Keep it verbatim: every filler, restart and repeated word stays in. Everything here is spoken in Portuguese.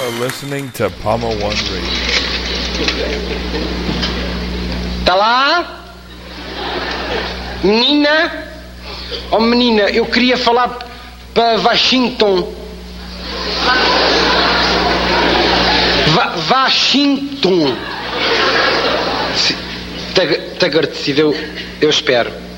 are listening to Palma One Radio. Tá lá? Menina? Oh menina, eu queria falar para Washington. Va Washington. Te agradecido, eu, eu espero.